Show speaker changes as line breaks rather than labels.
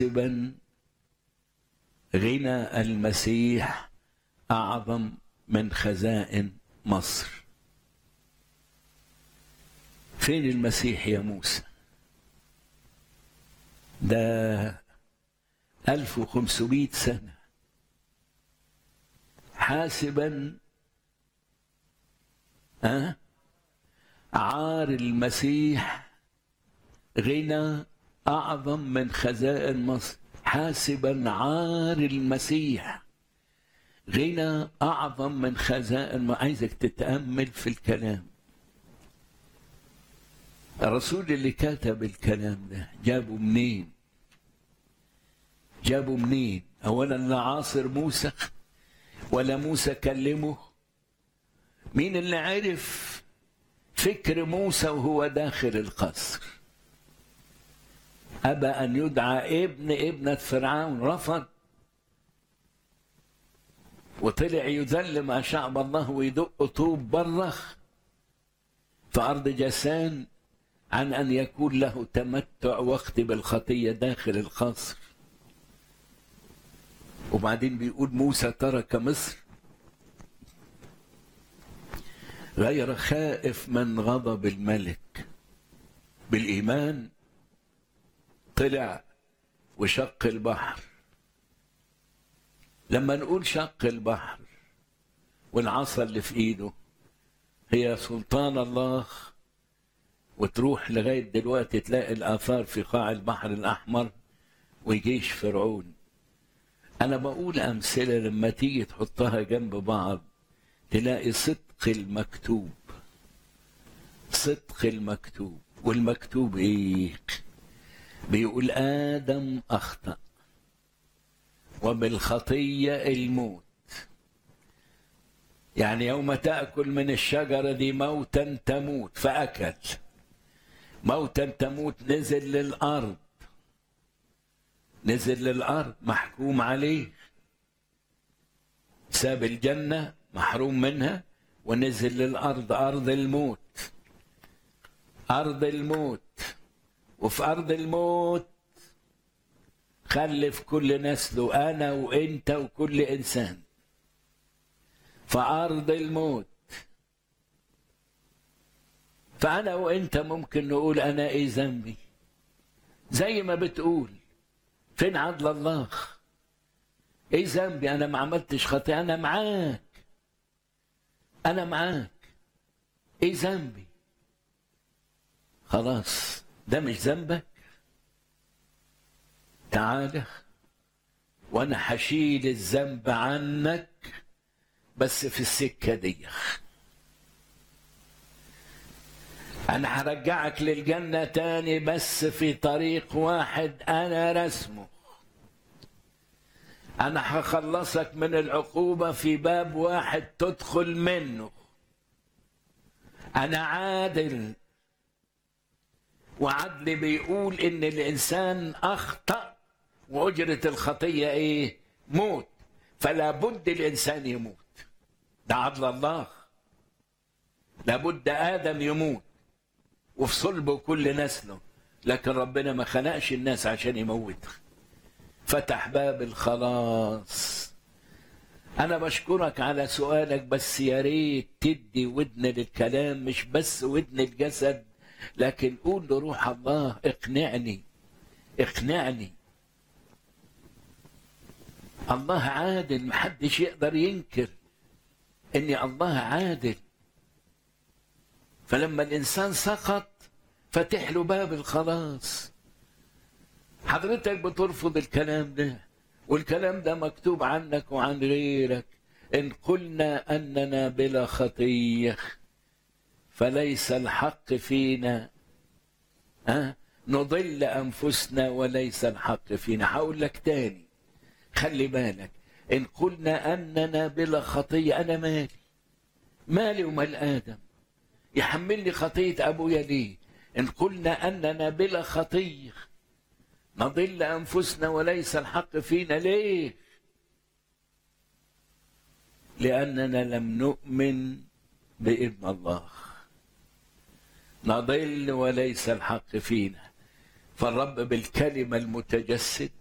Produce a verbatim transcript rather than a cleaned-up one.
حاسبا غنى المسيح أعظم من خزائن مصر. فين المسيح يا موسى؟ ده ألف وخمسمائة سنة حاسبا أه؟ عار المسيح غنى أعظم من خزائن مصر. حاسبا عار المسيح غنى أعظم من خزائن مصر. عايزك تتأمل في الكلام. الرسول اللي كتب الكلام ده جابه منين؟ جابه منين؟ أولا لا عاصر موسى ولا موسى كلمه. مين اللي عرف فكر موسى وهو داخل القصر؟ أبى أن يدعى ابن ابنة فرعون، رفض وطلع يذل مع شعب الله ويدق طوب برخ في أرض جسان عن أن يكون له تمتع وقت بالخطية داخل القصر. وبعدين بيقول موسى ترك مصر غير خائف من غضب الملك. بالإيمان طلع وشق البحر. لما نقول شق البحر والعصا اللي في ايده هي سلطان الله، وتروح لغاية دلوقتي تلاقي الآثار في قاع البحر الأحمر وجيش فرعون. أنا بقول أمثلة لما تيجي تحطها جنب بعض تلاقي صدق المكتوب. صدق المكتوب. والمكتوب إيه؟ بيقول آدم أخطأ وبالخطية الموت. يعني يوم تأكل من الشجرة دي موتا تموت، فأكل. موتا تموت نزل للأرض. نزل للأرض محكوم عليه. ساب الجنة محروم منها ونزل للأرض، أرض الموت. أرض الموت. وفي أرض الموت خلف كل نسله، أنا وإنت وكل إنسان. فأرض الموت. فأنا وإنت ممكن نقول أنا إيه ذنبي؟ زي ما بتقول فين عدل الله؟ إيه ذنبي؟ أنا ما عملتش خطيئة. أنا معاك. أنا معاك. إيه ذنبي؟ خلاص ده مش ذنبك. تعالى وانا هشيل الذنب عنك، بس في السكه دي انا هرجعك للجنه تاني، بس في طريق واحد انا رسمه. انا هخلصك من العقوبه في باب واحد تدخل منه. انا عادل، وعدل بيقول ان الانسان اخطأ واجرة الخطية ايه؟ موت. فلا بد الانسان يموت. ده عدل الله. لابد ادم يموت وفي صلبه كل نسله. لكن ربنا ما خلقش الناس عشان يموتها. فتح باب الخلاص. انا بشكرك على سؤالك، بس يا ريت تدي ودن للكلام، مش بس ودن الجسد، لكن قول لروح الله اقنعني. اقنعني. الله عادل، محدش يقدر ينكر ان الله عادل. فلما الانسان سقط فتح له باب الخلاص. حضرتك بترفض الكلام ده، والكلام ده مكتوب عنك وعن غيرك. ان قلنا اننا بلا خطيه فليس الحق فينا، أه؟ نضل أنفسنا وليس الحق فينا. هقول لك تاني، خلي بالك. إن قلنا أننا بلا خطية، أنا مالي مالي ومال آدم؟ يحملني خطية أبويا ليه؟ إن قلنا أننا بلا خطية نضل أنفسنا وليس الحق فينا، ليه؟ لأننا لم نؤمن بابن الله. نضل وليس الحق فينا. فالرب بالكلمة المتجسد